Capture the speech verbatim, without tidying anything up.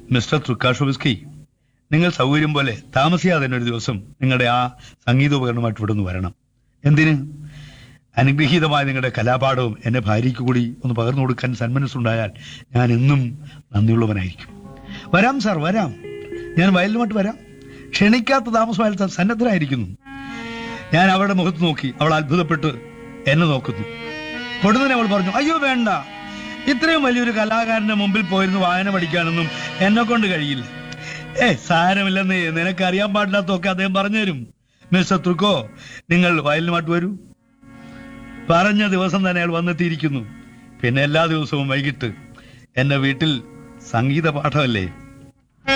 Mister തൃക്കാഷോവിസ്കി, നിങ്ങൾ സൗകര്യം പോലെ താമസിയാതെ തന്നെ ഒരു ദിവസം നിങ്ങളുടെ ആ സംഗീതോപകരണമായിട്ട് ഇവിടെ നിന്ന് വരണം. എന്തിന്? അനുഗ്രഹീതമായ നിങ്ങളുടെ കലാപാഠവും എന്നെ ഭാര്യയ്ക്ക് കൂടി ഒന്ന് പകർന്നു കൊടുക്കാൻ സന്മനസ്സുണ്ടായാൽ ഞാൻ എന്നും നന്ദിയുള്ളവനായിരിക്കും. വരാം സാർ, വരാം. ഞാൻ വയലിലുമായിട്ട് വരാം. ക്ഷണിക്കാത്ത താമസമായാൽ സന്നദ്ധരായിരിക്കുന്നു. ഞാൻ അവളുടെ മുഖത്ത് നോക്കി. അവൾ അത്ഭുതപ്പെട്ട് എന്നെ നോക്കുന്നു. കൊടുന്നതിന് അവൾ പറഞ്ഞു, അയ്യോ വേണ്ട, ഇത്രയും വലിയൊരു കലാകാരന്റെ മുമ്പിൽ പോയിരുന്നു വായന പഠിക്കാനൊന്നും എന്നെ കൊണ്ട് കഴിയില്ല. ഏ സാരമില്ലെന്ന് നിനക്ക് അറിയാൻ പാടില്ലാത്തൊക്കെ അദ്ദേഹം പറഞ്ഞു തരും. മിസ്റ്റർ തൃക്കോ, നിങ്ങൾ വയലിനുമായിട്ട് വരൂ. പറഞ്ഞ ദിവസം തന്നെ അയാൾ വന്നെത്തിയിരിക്കുന്നു. പിന്നെ എല്ലാ ദിവസവും വൈകിട്ട് എന്റെ വീട്ടിൽ സംഗീത പാഠമല്ലേ.